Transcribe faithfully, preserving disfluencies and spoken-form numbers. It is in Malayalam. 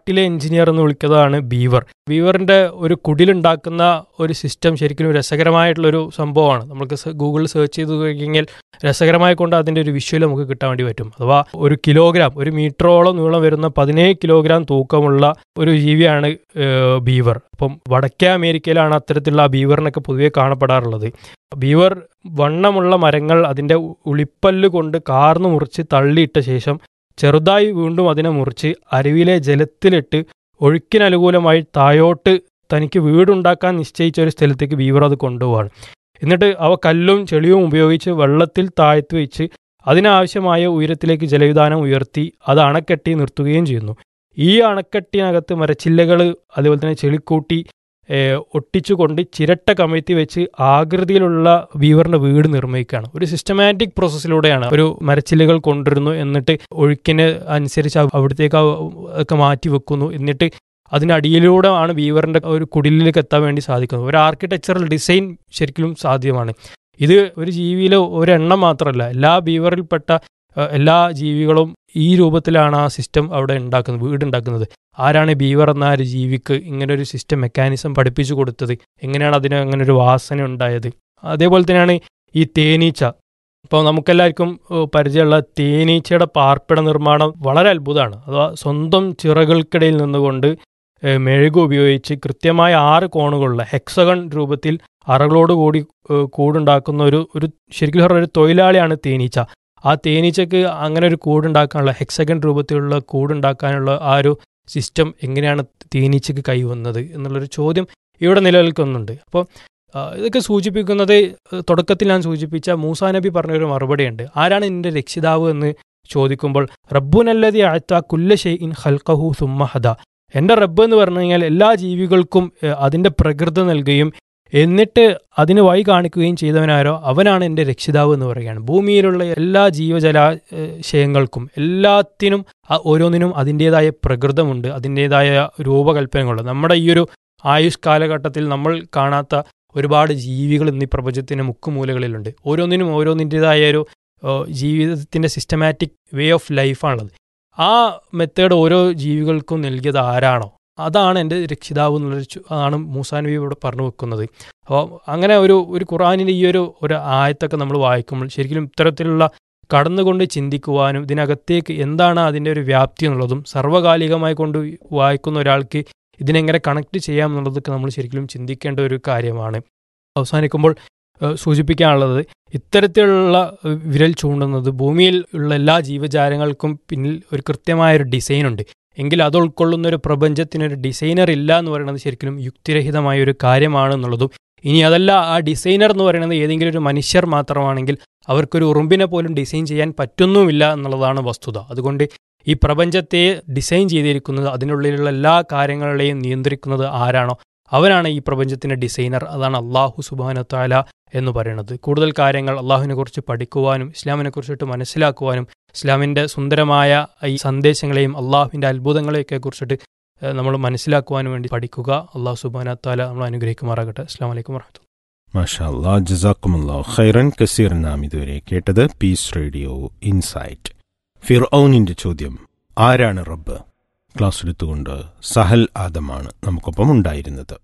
കാട്ടിലെ എഞ്ചിനീയർ എന്ന് വിളിക്കുന്നതാണ് ബീവർ. ബീവറിൻ്റെ ഒരു കുടിലുണ്ടാക്കുന്ന ഒരു സിസ്റ്റം ശരിക്കും രസകരമായിട്ടുള്ളൊരു സംഭവമാണ്. നമുക്ക് ഗൂഗിളിൽ സെർച്ച് ചെയ്ത് കഴിഞ്ഞാൽ രസകരമായി കൊണ്ട് അതിൻ്റെ ഒരു വിഷ്വൽ നമുക്ക് കിട്ടാൻ വേണ്ടി പറ്റും. അഥവാ ഒരു കിലോഗ്രാം, ഒരു മീറ്ററോളം നീളം വരുന്ന പതിനേഴ് കിലോഗ്രാം തൂക്കമുള്ള ഒരു ജീവിയാണ് ബീവർ. അപ്പം വടക്കേ അമേരിക്കയിലാണ് അത്തരത്തിലുള്ള ബീവറിനൊക്കെ പൊതുവെ കാണപ്പെടാറുള്ളത്. ബീവർ വണ്ണമുള്ള മരങ്ങൾ അതിൻ്റെ ഉളിപ്പല്ല് കൊണ്ട് കാർന്നു മുറിച്ച് തള്ളിയിട്ട ശേഷം ചെറുതായി വീണ്ടും അതിനെ മുറിച്ച് അരുവിയിലെ ജലത്തിലിട്ട് ഒഴുക്കിനനുകൂലമായി താഴോട്ട് തനിക്ക് വീടുണ്ടാക്കാൻ നിശ്ചയിച്ച ഒരു സ്ഥലത്തേക്ക് ബീവർ അത് കൊണ്ടുപോവാണ്. എന്നിട്ട് അവ കല്ലും ചെളിയും ഉപയോഗിച്ച് വെള്ളത്തിൽ താഴ്ത്തി വെച്ച് അതിനാവശ്യമായ ഉയരത്തിലേക്ക് ജലവിധാനം ഉയർത്തി അത് അണക്കെട്ടി നിർത്തുകയും ചെയ്യുന്നു. ഈ അണക്കെട്ടിനകത്ത് മരച്ചില്ലകൾ അതുപോലെ തന്നെ ചെളിക്കൂട്ടി ഒട്ടിച്ചുകൊണ്ട് ചിരട്ട കമഴ്ത്തി വെച്ച് ആകൃതിയിലുള്ള ബീവറിന്റെ വീട് നിർമ്മിക്കുകയാണ്. ഒരു സിസ്റ്റമാറ്റിക് പ്രോസസ്സിലൂടെയാണ് ഒരു മരച്ചില്ലകൾ കൊണ്ടുവരുന്നു, എന്നിട്ട് ഒഴുക്കിന് അനുസരിച്ച് അവിടത്തേക്ക് ഒക്കെ മാറ്റി വെക്കുന്നു, എന്നിട്ട് അതിനടിയിലൂടെ ആണ് ബീവറിന്റെ ഒരു കുടിലിലേക്ക് എത്താൻ വേണ്ടി സാധിക്കുന്നത്. ഒരു ആർക്കിടെക്ചറൽ ഡിസൈൻ ശരിക്കും സാധ്യമാണ്. ഇത് ഒരു ജീവിയിലെ ഒരെണ്ണം മാത്രമല്ല, എല്ലാ ബീവറിൽപ്പെട്ട എല്ലാ ജീവികളും ഈ രൂപത്തിലാണ് ആ സിസ്റ്റം അവിടെ ഉണ്ടാക്കുന്നത്, വീടുണ്ടാക്കുന്നത്. ആരാണ് ബീവർ എന്ന ഒരു ജീവിക്ക് ഇങ്ങനെ ഒരു സിസ്റ്റം മെക്കാനിസം പഠിപ്പിച്ചു കൊടുത്തത്? എങ്ങനെയാണ് അതിന് അങ്ങനെ ഒരു വാസന ഉണ്ടായത്? അതേപോലെ തന്നെയാണ് ഈ തേനീച്ച. ഇപ്പോൾ നമുക്കെല്ലാവർക്കും പരിചയമുള്ള തേനീച്ചയുടെ പാർപ്പിട നിർമ്മാണം വളരെ അത്ഭുതമാണ്. അഥവാ സ്വന്തം ചിറകൾക്കിടയിൽ നിന്നുകൊണ്ട് മെഴുക് ഉപയോഗിച്ച് കൃത്യമായ ആറ് കോണുകളുള്ള ഹെക്സഗൺ രൂപത്തിൽ അറകളോടുകൂടി കൂടുണ്ടാക്കുന്ന ഒരു ഒരു ശരിക്കും പറഞ്ഞ ഒരു തൊഴിലാളിയാണ് തേനീച്ച. ആ തേനീച്ചക്ക് അങ്ങനെ ഒരു കൂടുണ്ടാക്കാനുള്ള ഹെക്സഗൺ രൂപത്തിലുള്ള കൂടുണ്ടാക്കാനുള്ള ആ ഒരു സിസ്റ്റം എങ്ങനെയാണ് തേനീച്ചക്ക് കൈവന്നത് എന്നുള്ളൊരു ചോദ്യം ഇവിടെ നിലനിൽക്കുന്നുണ്ട്. അപ്പോൾ ഇതൊക്കെ സൂചിപ്പിക്കുന്നത് തുടക്കത്തിൽ ഞാൻ സൂചിപ്പിച്ച മൂസാ നബി പറഞ്ഞൊരു മറുപടിയുണ്ട്. ആരാണ് എൻ്റെ രക്ഷിതാവ് എന്ന് ചോദിക്കുമ്പോൾ റബ്ബുനല്ലദി അഅത കുല്ല ഷൈഇൻ ഖൽഖഹു സുമ്മ ഹദ, എൻ്റെ റബ്ബ് എന്ന് പറഞ്ഞു കഴിഞ്ഞാൽ എല്ലാ ജീവികൾക്കും അതിൻ്റെ പ്രകൃതി നൽകുകയും എന്നിട്ട് അതിന് വഴി കാണിക്കുകയും ചെയ്തവനാരോ അവനാണ് എൻ്റെ രക്ഷിതാവ് എന്ന് പറയുകയാണ്. ഭൂമിയിലുള്ള എല്ലാ ജീവജലാശയങ്ങൾക്കും എല്ലാത്തിനും ഓരോന്നിനും അതിൻ്റേതായ പ്രകൃതമുണ്ട്, അതിൻ്റേതായ രൂപകൽപ്പനകളുണ്ട്. നമ്മുടെ ഈ ഒരു ആയുഷ് കാലഘട്ടത്തിൽ നമ്മൾ കാണാത്ത ഒരുപാട് ജീവികൾ ഇന്ന് ഈ പ്രപഞ്ചത്തിൻ്റെ മുക്കുമൂലകളിലുണ്ട്. ഓരോന്നിനും ഓരോന്നിൻ്റേതായ ഒരു ജീവിതത്തിൻ്റെ സിസ്റ്റമാറ്റിക് വേ ഓഫ് ലൈഫാണുള്ളത്. ആ മെത്തേഡ് ഓരോ ജീവികൾക്കും നൽകിയത് ആരാണോ അതാണ് എൻ്റെ രക്ഷിതാവ് എന്നുള്ളൊരു അതാണ് മൂസാ നബി ഇവിടെ പറഞ്ഞു വെക്കുന്നത്. അപ്പോൾ അങ്ങനെ ഒരു ഒരു ഖുർആനിൻ്റെ ഈ ഒരു ഒരു ആയത്തൊക്കെ നമ്മൾ വായിക്കുമ്പോൾ ശരിക്കും ഇത്തരത്തിലുള്ള കടന്നുകൊണ്ട് ചിന്തിക്കുവാനും ഇതിനകത്തേക്ക് എന്താണ് അതിൻ്റെ ഒരു വ്യാപ്തി എന്നുള്ളതും സർവ്വകാലികമായി കൊണ്ട് വായിക്കുന്ന ഒരാൾക്ക് ഇതിനെങ്ങനെ കണക്ട് ചെയ്യാം എന്നുള്ളതൊക്കെ നമ്മൾ ശരിക്കും ചിന്തിക്കേണ്ട ഒരു കാര്യമാണ്. അവസാനിക്കുമ്പോൾ സൂചിപ്പിക്കാനുള്ളത് ഇത്തരത്തിലുള്ള വിരൽ ചൂണ്ടുന്നത് ഭൂമിയിൽ ഉള്ള എല്ലാ ജീവജാലങ്ങൾക്കും പിന്നിൽ ഒരു കൃത്യമായൊരു ഡിസൈനുണ്ട്. എങ്കിൽ അത് ഉൾക്കൊള്ളുന്ന ഒരു പ്രപഞ്ചത്തിനൊരു ഡിസൈനർ ഇല്ല എന്ന് പറയുന്നത് ശരിക്കും യുക്തിരഹിതമായ ഒരു കാര്യമാണെന്നുള്ളതും, ഇനി അതല്ല ആ ഡിസൈനർ എന്ന് പറയുന്നത് ഏതെങ്കിലും ഒരു മനുഷ്യർ മാത്രമാണെങ്കിൽ അവർക്കൊരു ഉറുമ്പിനെ പോലും ഡിസൈൻ ചെയ്യാൻ പറ്റുന്നുമില്ല എന്നുള്ളതാണ് വസ്തുത. അതുകൊണ്ട് ഈ പ്രപഞ്ചത്തെ ഡിസൈൻ ചെയ്തിരിക്കുന്നത്, അതിനുള്ളിലുള്ള എല്ലാ കാര്യങ്ങളെയും നിയന്ത്രിക്കുന്നത് ആരാണോ അവനാണ് ഈ പ്രപഞ്ചത്തിൻ്റെ ഡിസൈനർ. അതാണ് അള്ളാഹു സുബ്ഹാനഹു വ തആല എന്ന് പറയുന്നത്. കൂടുതൽ കാര്യങ്ങൾ അള്ളാഹുവിനെ കുറിച്ച് പഠിക്കുവാനും ഇസ്ലാമിനെ കുറിച്ചിട്ട് മനസ്സിലാക്കുവാനും ഇസ്ലാമിൻ്റെ സുന്ദരമായ ഈ സന്ദേശങ്ങളെയും അള്ളാഹുവിൻ്റെ അത്ഭുതങ്ങളെയൊക്കെ കുറിച്ചിട്ട് നമ്മൾ മനസ്സിലാക്കുവാനും വേണ്ടി പഠിക്കുക. അള്ളാഹു സുബ്ഹാനഹു വ തആല നമ്മൾ അനുഗ്രഹിക്കുമാറാകട്ടെ. അസ്സലാമു അലൈക്കും വറഹ്മത്തുള്ളാഹി. മാഷാ അല്ലാഹ്, ജസാക്കുമുല്ലാഹു ഖൈറൻ കസീർ. നാം ഇതുവരെ കേട്ടത് പീസ് റേഡിയോ ഇൻസൈറ്റ്. ഫിർഔനിന്റെ ചോദ്യം ആരാണ് റബ്ബ്? ക്ലാസ് എടുത്തുകൊണ്ട് സഹൽ ആദമാണ് നമുക്കൊപ്പം ഉണ്ടായിരുന്നത്.